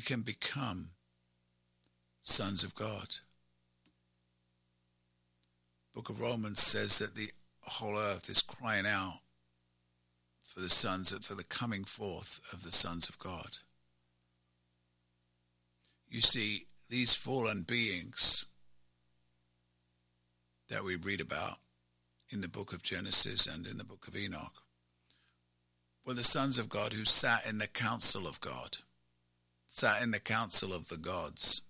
we can become sons of God. Book of Romans says that the whole earth is crying out for the coming forth of the sons of God. You see, these fallen beings that we read about in the book of Genesis and in the book of Enoch were the sons of God who sat in the council of God, sat in the council of the gods.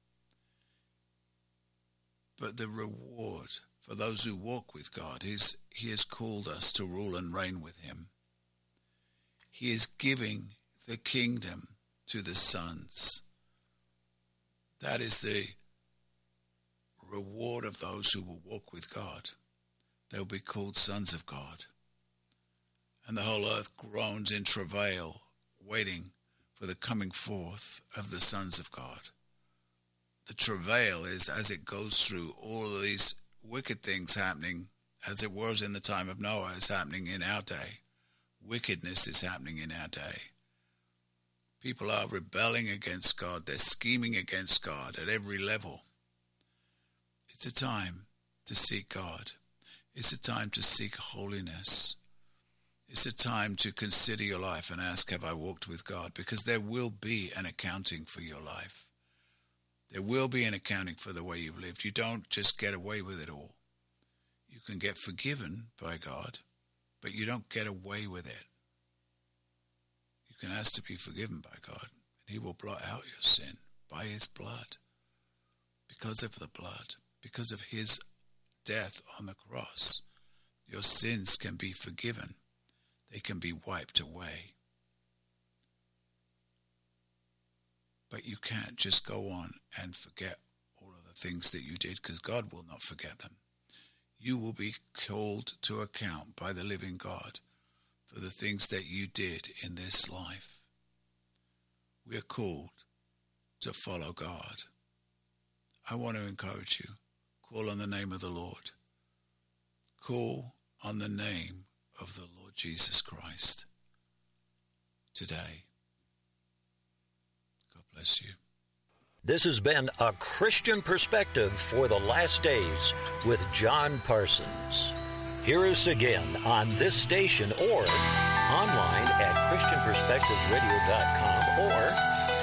But the reward for those who walk with God is he has called us to rule and reign with him. He is giving the kingdom to the sons. That is the reward of those who will walk with God. They'll be called sons of God. And the whole earth groans in travail, waiting for the coming forth of the sons of God. The travail is as it goes through all of these wicked things happening, as it was in the time of Noah, is happening in our day. Wickedness is happening in our day. People are rebelling against God. They're scheming against God at every level. It's a time to seek God. It's a time to seek holiness. It's a time to consider your life and ask, have I walked with God? Because there will be an accounting for your life. There will be an accounting for the way you've lived. You don't just get away with it all. You can get forgiven by God, but you don't get away with it. You can ask to be forgiven by God, and he will blot out your sin by his blood. Because of the blood, because of his death on the cross, your sins can be forgiven. They can be wiped away. But you can't just go on and forget all of the things that you did, because God will not forget them. You will be called to account by the living God for the things that you did in this life. We are called to follow God. I want to encourage you. Call on the name of the Lord. Call on the name of the Lord Jesus Christ today. God bless you. This has been A Christian Perspective for the Last Days with John Parsons. Hear us again on this station or online at ChristianPerspectivesRadio.com or